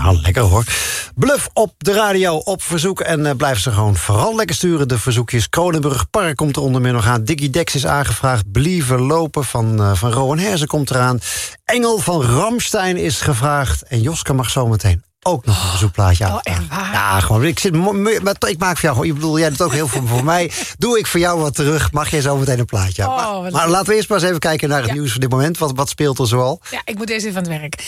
Ja, lekker hoor. Bluff op de radio op verzoek. En blijf ze gewoon vooral lekker sturen, de verzoekjes. Kronenburg Park komt er onder meer nog aan. Diggy Dex is aangevraagd. Believer Lopen van Rowan Herzen komt eraan. Engel van Ramstein is gevraagd. En Joske mag zometeen ook nog een verzoekplaatje aan. Oh, echt waar? Ja, gewoon. Ik maak voor jou gewoon. Ik bedoel, jij doet ook heel veel voor mij. Doe ik voor jou wat terug, mag jij zo meteen een plaatje aan. Maar laten we eerst maar eens even kijken naar het nieuws van dit moment. Wat speelt er zoal? Ja, ik moet eerst even aan het werk.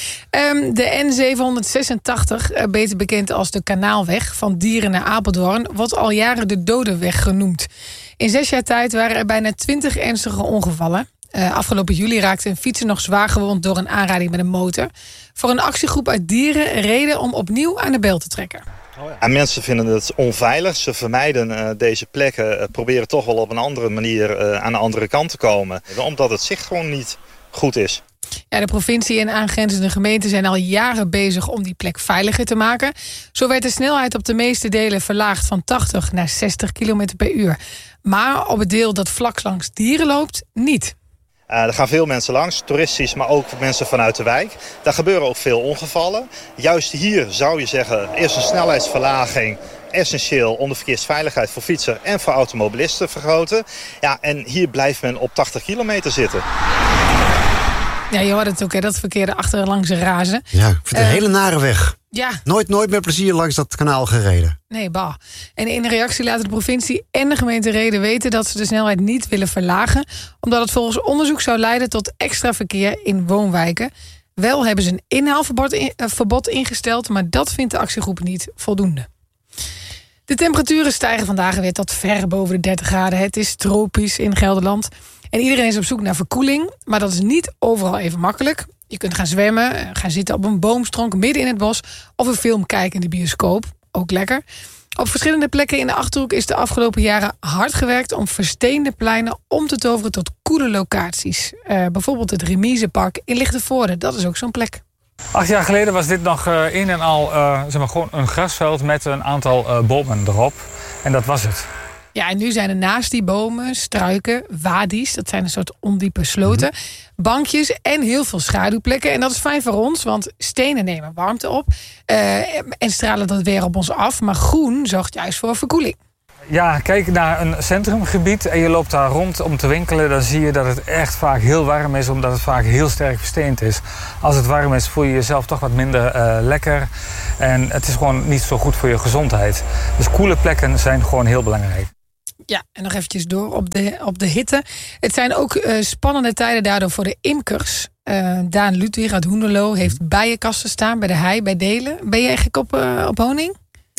De N786, beter bekend als de Kanaalweg van Dieren naar Apeldoorn, wordt al jaren de Dodenweg genoemd. In 6 jaar tijd waren er bijna 20 ernstige ongevallen. Afgelopen juli raakte een fietser nog zwaar gewond door een aanrijding met een motor. Voor een actiegroep uit Dieren een reden om opnieuw aan de bel te trekken. En mensen vinden het onveilig. Ze vermijden deze plekken. Proberen toch wel op een andere manier aan de andere kant te komen. Omdat het zicht gewoon niet goed is. Ja, de provincie en aangrenzende gemeenten zijn al jaren bezig om die plek veiliger te maken. Zo werd de snelheid op de meeste delen verlaagd van 80 naar 60 km per uur. Maar op het deel dat vlak langs Dieren loopt, niet. Er gaan veel mensen langs, toeristisch, maar ook mensen vanuit de wijk. Daar gebeuren ook veel ongevallen. Juist hier zou je zeggen, is een snelheidsverlaging essentieel om de verkeersveiligheid voor fietser en voor automobilisten te vergroten. Ja, en hier blijft men op 80 kilometer zitten. Ja, je hoort het ook, hè, dat verkeer erachter langs razen. Ja, ik vind het een hele nare weg. Ja. Nooit met plezier langs dat kanaal gereden. Nee, bah. En in de reactie laten de provincie en de gemeente Rheden weten dat ze de snelheid niet willen verlagen, omdat het volgens onderzoek zou leiden tot extra verkeer in woonwijken. Wel hebben ze een inhaalverbod ingesteld, maar dat vindt de actiegroep niet voldoende. De temperaturen stijgen vandaag weer tot ver boven de 30 graden. Het is tropisch in Gelderland. En iedereen is op zoek naar verkoeling, maar dat is niet overal even makkelijk. Je kunt gaan zwemmen, gaan zitten op een boomstronk midden in het bos, of een film kijken in de bioscoop. Ook lekker. Op verschillende plekken in de Achterhoek is de afgelopen jaren hard gewerkt om versteende pleinen om te toveren tot koele locaties. Bijvoorbeeld het Remisepark in Lichtenvoorde, dat is ook zo'n plek. 8 jaar geleden was dit nog een en al gewoon een grasveld met een aantal bomen erop. En dat was het. Ja, en nu zijn er naast die bomen, struiken, wadi's, dat zijn een soort ondiepe sloten, bankjes en heel veel schaduwplekken. En dat is fijn voor ons, want stenen nemen warmte op en stralen dat weer op ons af. Maar groen zorgt juist voor verkoeling. Ja, kijk naar een centrumgebied en je loopt daar rond om te winkelen, dan zie je dat het echt vaak heel warm is, omdat het vaak heel sterk versteend is. Als het warm is, voel je jezelf toch wat minder lekker. En het is gewoon niet zo goed voor je gezondheid. Dus koele plekken zijn gewoon heel belangrijk. Ja, en nog eventjes door op de hitte. Het zijn ook spannende tijden daardoor voor de imkers. Daan Ludwig uit Hoenderloo heeft bijenkasten staan bij de hei, bij Delen. Ben je gek op honing?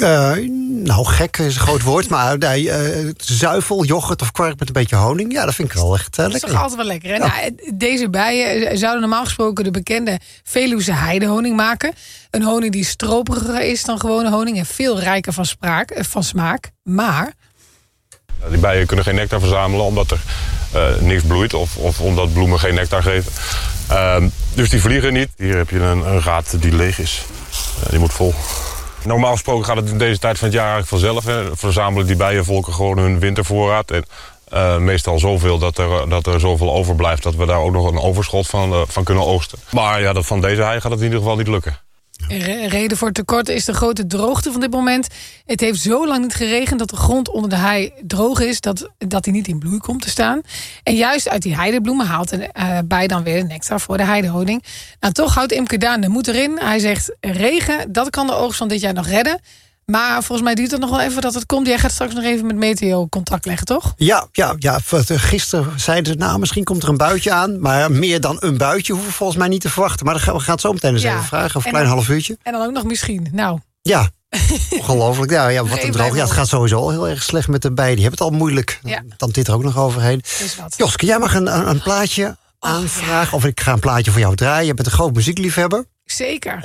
Nou, gek is een groot woord, maar zuivel, yoghurt of kwark met een beetje honing, ja, dat vind ik wel echt lekker. Dat is toch altijd wel lekker, hè? Ja. Nou, deze bijen zouden normaal gesproken de bekende Veluwse heidehoning maken. Een honing die stroperiger is dan gewone honing en veel rijker van smaak. Maar die bijen kunnen geen nectar verzamelen omdat er niks bloeit of omdat bloemen geen nectar geven. Dus die vliegen niet. Hier heb je een raad die leeg is. Die moet vol. Normaal gesproken gaat het in deze tijd van het jaar eigenlijk vanzelf. Hè. Verzamelen die bijenvolken gewoon hun wintervoorraad. En meestal zoveel dat er zoveel overblijft dat we daar ook nog een overschot van kunnen oogsten. Maar ja, van deze hei gaat het in ieder geval niet lukken. Reden voor tekort is de grote droogte van dit moment. Het heeft zo lang niet geregend dat de grond onder de hei droog is, dat hij niet in bloei komt te staan. En juist uit die heidebloemen haalt de bij dan weer de nectar voor de heidehoning. Nou, toch houdt imker Daan de moed erin. Hij zegt, regen, dat kan de oogst van dit jaar nog redden. Maar volgens mij duurt het nog wel even dat het komt. Jij gaat straks nog even met Meteo contact leggen, toch? Ja. Gisteren zeiden ze, nou, misschien komt er een buitje aan. Maar meer dan een buitje hoeven we volgens mij niet te verwachten. Maar we gaan het zo meteen eens even vragen. Of een klein half uurtje. En dan ook nog misschien. Nou. Ja, ongelooflijk. Ja, wat een droog. Ja, het gaat sowieso al heel erg slecht met de bijen. Die hebben het al moeilijk. Ja. Dan dit er ook nog overheen. Joske, jij mag een plaatje aanvragen. Ja. Of ik ga een plaatje voor jou draaien. Je bent een groot muziekliefhebber. Zeker.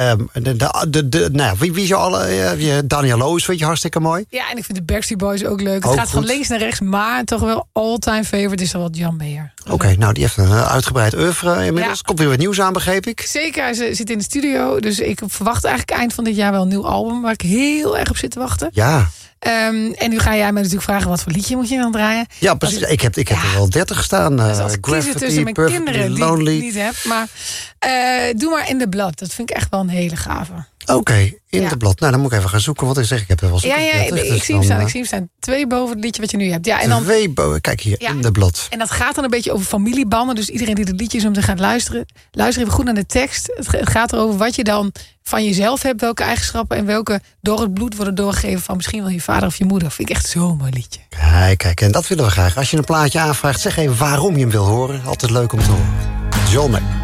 Wie is je alle? Daniel Loos vind je hartstikke mooi. Ja, en ik vind de Backstreet Boys ook leuk. Het gaat van links naar rechts, maar toch wel all-time favorite is toch wel John Mayer. Oké, nou die heeft een uitgebreid oeuvre inmiddels. Komt weer wat nieuws aan, begreep ik. Zeker, hij zit in de studio. Dus ik verwacht eigenlijk eind van dit jaar wel een nieuw album, waar ik heel erg op zit te wachten. Ja. En nu ga jij mij natuurlijk vragen, wat voor liedje moet je dan draaien? Ja, precies. Ik heb er wel 30 staan. Kiezen tussen mijn kinderen Lonely. Die ik niet heb. Maar doe maar In The Blood. Dat vind ik echt wel een hele gave. Oké, in de blad. Nou, dan moet ik even gaan zoeken wat ik zeg. Ik heb er wel zoeken. Ik zie hem staan. 2 boven het liedje wat je nu hebt. Ja, en dan 2 boven. Kijk hier, in de blad. En dat gaat dan een beetje over familiebanden. Dus iedereen die het liedje is om te gaan luisteren. Luister even goed naar de tekst. Het gaat erover wat je dan van jezelf hebt. Welke eigenschappen en welke door het bloed worden doorgegeven van misschien wel je vader of je moeder. Vind ik echt zo'n mooi liedje. Kijk, en dat willen we graag. Als je een plaatje aanvraagt, zeg even waarom je hem wil horen. Altijd leuk om te horen. John May.